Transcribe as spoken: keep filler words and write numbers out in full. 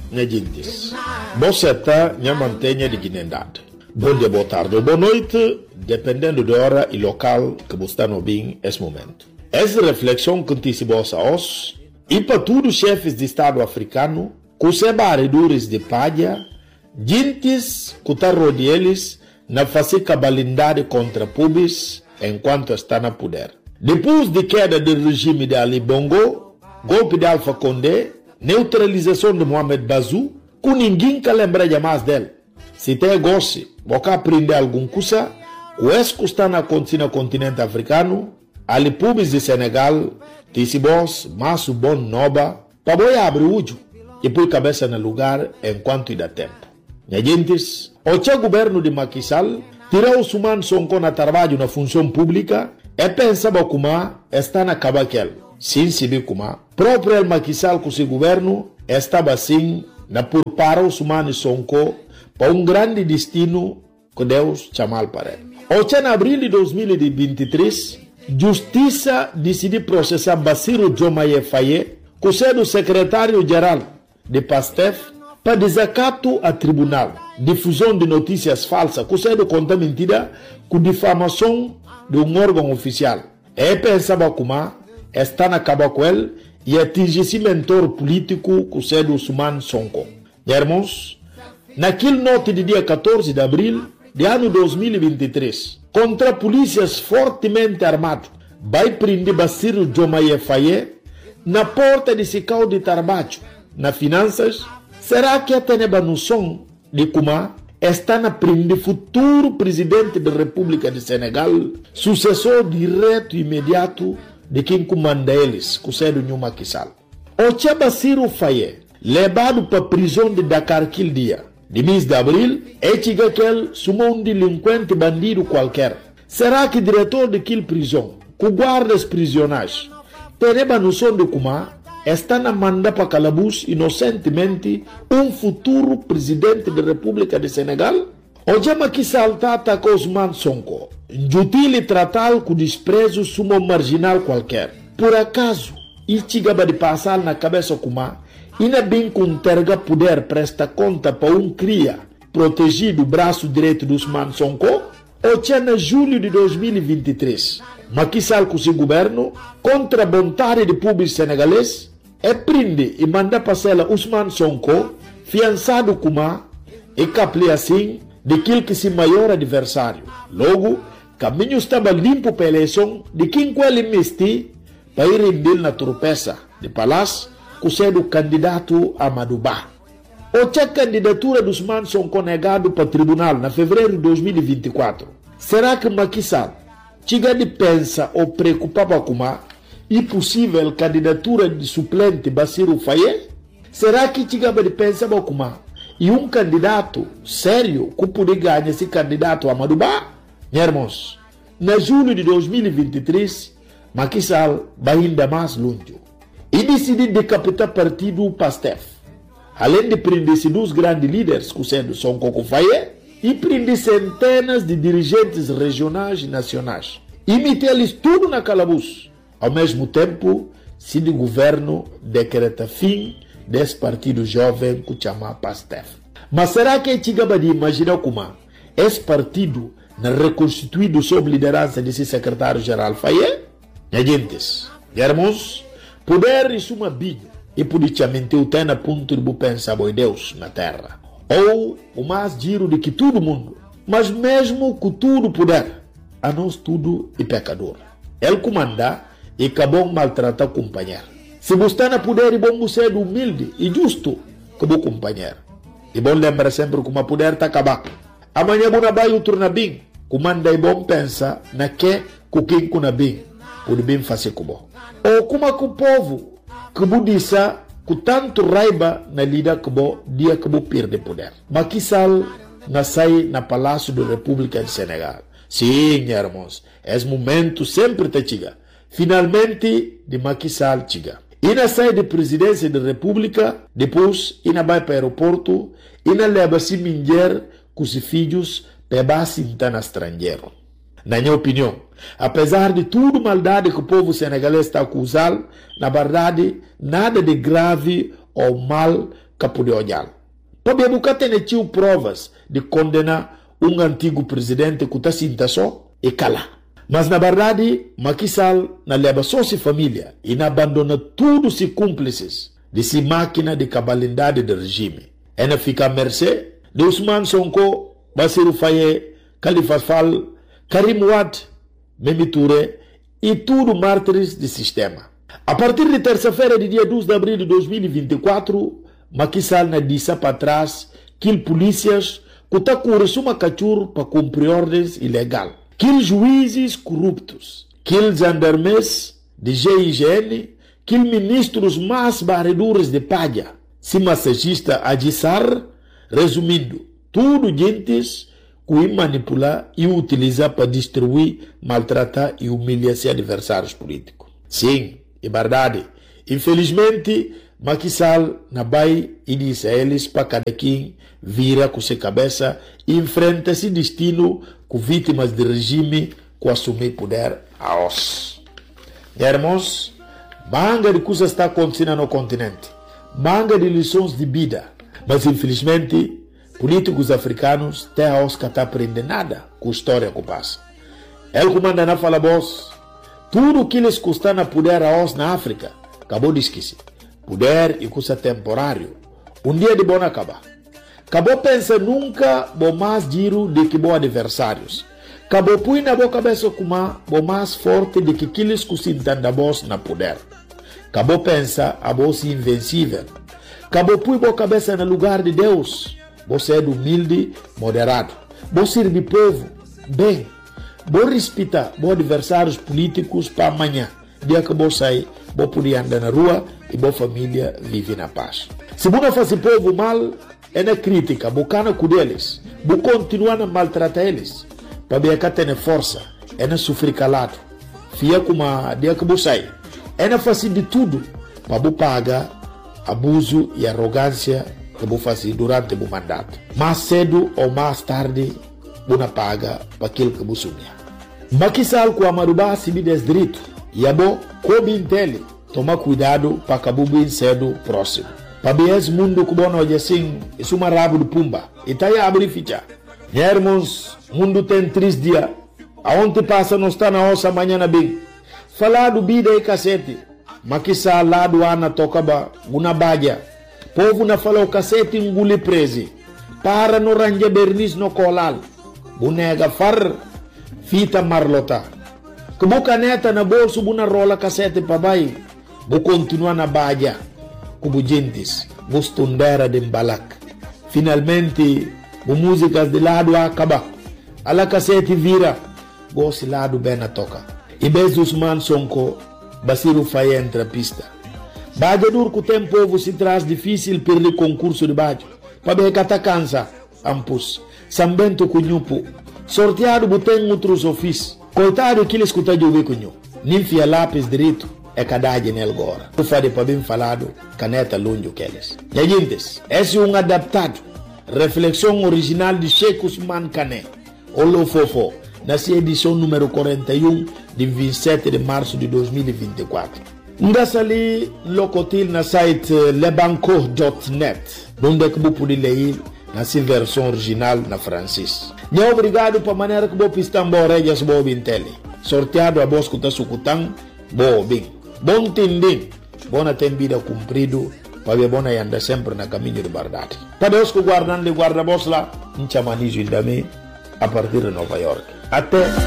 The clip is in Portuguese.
minha gente. Você está na mantenha de dignidade. Bom dia, boa tarde ou boa noite, dependendo da hora e local que você está no bem nesse momento. Essa reflexão que antecipa-se a nós e para todos os chefes de Estado africano, que os barredores de palha, gentes que estão rodeados na fazer cabalindade contra pubis enquanto está no poder. Depois de queda do regime de Ali Bongo, golpe de Alpha Condé, neutralização de Mohamed Bazoum, que ninguém que lembra mais dele. Se tem gosto, você aprender alguma coisa, o esse que está acontecendo no continente africano, ali pubis de Senegal, Tissibos, Masso Bon Noba, para boi abrir o olho e pôr cabeça no lugar enquanto dá tempo. Minha gente, o governo de Macky Sall tirou os humanos Sonko na trabalho na função pública e pensava como está na cabaquel. Sim, se vê como próprio Macky Sall com seu governo estava assim na por para os humanos Sonko para um grande destino que Deus chamou para ele. O em abril de dois mil e vinte e três, Justiça decidiu processar Bassirou Diomaye Faye, que é o secretário-geral de PASTEF, para desacato a tribunal, difusão de notícias falsas, que é conta mentira, com difamação de um órgão oficial. E pensava como está na caba com ele e atingir esse mentor político, que é o Ousmane Sonko. Irmãos, naquele noite de dia quatorze de abril de ano dois mil e vinte e três, contra polícias fortemente armados, vai prender Bassirou Diomaye Faye na porta de Sicao de Tarbacho, na finanças. Será que a teneba noção de como está na prender futuro presidente da República de Senegal, sucessor direto e imediato de quem comanda eles, que é o Macky Sall? O Tia Bassirou Faye, levado para a prisão de Dakar aquele dia, de mês de abril, é que ele sumou um delinquente bandido qualquer. Será que o diretor daquela prisão, que guarda os prisioneiros, teneba noção de como está na manda para calabouço inocentemente um futuro presidente da República de Senegal? O Jama que salta atacou Ousmane Sonko, injutil tratá-lo com desprezo sumo marginal qualquer. Por acaso, e chegava de passar na cabeça como e não bem com terga poder presta conta para um cria protegido o braço direito do Ousmane Sonko? O tinha em julho de dois mil e vinte e três, Macky Sall com seu governo, contra a vontade do público senegalês, é prende e manda passar Ousmane Sonko, fiançado como e capli assim daquele que se maior adversário. Logo, caminho estava limpo para a eleição de quem com ele mesti para ir render na tropeça de palácio, que é o candidato Amadou Ba. O tinha candidatura do Ousmane Sonko negado para o tribunal na fevereiro de dois mil e vinte e quatro. Será que Macky Sall chega de pensa ou preocupava com a impossível candidatura de suplente Bassirou Faye? Será que chegava de pensar com a e um candidato sério que poderia ganhar esse candidato Amadou Ba? Irmãos, na julho de dois mil e vinte e três, Macky Sall vai ainda mais longe e decidiu decapitar partido PASTEF. Além de prender dois grandes líderes, que são Sonko Faye, e prender centenas de dirigentes regionais e nacionais. E meter-lhes tudo na calabouço. Ao mesmo tempo, se o governo decreta fim desse partido jovem que chama PASTEF. Mas será que é chegava de imaginar como esse partido não reconstituído sob liderança desse secretário-geral Faye? Gente, irmãos, poder isso uma biga e politicamente o tem na ponto de pensar em Deus na terra. Ou o mais giro de que todo mundo, mas mesmo com tudo poder, a nós tudo é pecador. Ele comanda e acabou maltratar o companheiro. Se você está na poder, é bom você ser humilde e justo com o companheiro. E bom lembrar sempre que o poder está acabado. Amanhã você vai outro na bem. Comanda é bom pensar na que com quem com na bem, pode bem fazer com bom. Ou como com o povo que você disse com tanto raiva na lida que você dia que você perde poder. Macky Sall nasceu na Palácio da República de Senegal. Sim, irmãos, esse momento sempre te chega. Finalmente, de Macky Sall chega. E na sai de presidência da República, depois, e na vai para o aeroporto, e na leva-se mulher com os filhos para sentar no estrangeiro. Na minha opinião, apesar de tudo maldade que o povo senegalês está acusando, na verdade, nada de grave ou mal capo de olhar. Para nunca tem tido provas de condenar um antigo presidente que está sinta só e cala. Mas na verdade, Macky Sall na leva só sua família e na abandona tudo se cúmplices de si máquina de cabalidade do regime. E na fica a mercê de Ousmane Sonko, Bassirou Faye, Khalifa Sall, Karim Wade, Mimi Touré e tudo mártires do sistema. A partir de terça-feira, de dia doze de abril de dois mil e vinte e quatro, Macky Sall na disse para trás que polícias que está com uma cachorro para cumprir ordens ilegais, que juízes corruptos, que gendarmes de G I G N, que ministros mais barredores de palha, se massagista Agissar, resumindo, tudo gentes que manipular e utilizar para destruir, maltratar e humilhar seus adversários políticos. Sim, é verdade. Infelizmente, Macky Sall na vai e disse a eles para cada quem vira com sua cabeça e enfrenta esse destino com vítimas de regime que assumir poder a os. Irmãos, manga de coisas está acontecendo no continente, manga de lições de vida, mas infelizmente políticos africanos até a os que não aprendem nada com a história que passa. Ele comanda na fala boss, tudo o que eles custam a poder a os na África, acabou de esquecer. Poder e coisa temporário. Um dia de bom acabar. Acabou pensa nunca bom mais giro de que bom adversários. Acabou põe na boa cabeça como bom mais forte de que aqueles que se entendem boss na poder. Acabou pensa a boss invencível. Acabou põe boa cabeça no lugar de Deus. Você é humilde, moderado. Você serve povo, bem. Você respeita bom adversários políticos para amanhã. Dia que você sair, você poder andar na rua e boa família vive na paz. Se você faz o povo mal, é na crítica, bocana com eles, você continua a maltratar eles, para ver que tem força, é na sofrer calado, fia como a dia que você sai, é na fazer de tudo, para você pagar abuso e arrogância que você faz durante o mandato. Mais cedo ou mais tarde, você paga para aquilo que você sonha. Macky Sall com a Maruba se me desdireito, e a bom, como entende, toma cuidado para que o bem cedo próximo. Para ver esse mundo que bom hoje assim, isso é uma rabo de pumba. E tá aí a abrir ficha. Irmãos, o mundo tem três dias. Aonde passa não está na ossa amanhã na bem. Falar do vida e cacete. Macky Sall lá do Ana tocaba, uma badia. Povo na falou cacete engole prese. Para no range bernis no colal. Bunega far, fita marlota. Que boca neta na bolso, buna rola cacete para baixo. Vou continuar na baia, como gentes, vou estudar de embalak. Finalmente, vou músicas de lado a acabar. A la cassete vira, vou se lado bem na toca. E bez Ousmane Sonko, Bassirou Faye entra pista. Baia duro que o tempo se traz difícil perder concurso de baia. Para ver que tá cansa, ampus. Sambento cunhupo. Sorteado botem outros ofícios. Coitado que ele escuta de ouvir cunhu. Ninfia lápis direito. É cadade nele agora. O fade para bem falado, caneta longe que eles. E gente, esse é um adaptado. Reflexão original de Sheikh Ousmane Kane. Olo Fofo, nessa edição número quarenta e um de vinte e sete de março de dois mil e vinte e quatro. Ngassa ali locotil na site lebanco ponto net, onde que você pode ler nessa versão original na francês. E obrigado para a maneira que você pista embora e as boas intele. Sorteado a voz que está sucutando, boa bem. Bom tendem, bona tem vida cumprido, para ver bona anda sempre na caminho de verdade. Para Deus que guardando de guarda-voz lá, em chamanizo ainda a partir de Nova York. Até